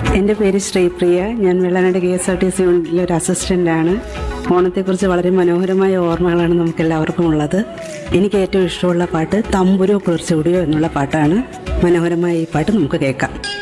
എൻ്റെ പേര് ശ്രീപ്രിയ. ഞാൻ വെള്ളനാട് KSRTC യൂണിറ്റിലെ ഒരു അസിസ്റ്റൻ്റാണ്. ഓണത്തെക്കുറിച്ച് വളരെ മനോഹരമായ ഓർമ്മകളാണ് നമുക്കെല്ലാവർക്കും ഉള്ളത്. എനിക്ക് ഏറ്റവും ഇഷ്ടമുള്ള പാട്ട് തമ്പുരോ കുളിർച്ചൂടിയോ എന്നുള്ള പാട്ടാണ്. മനോഹരമായ ഈ പാട്ട് നമുക്ക് കേൾക്കാം.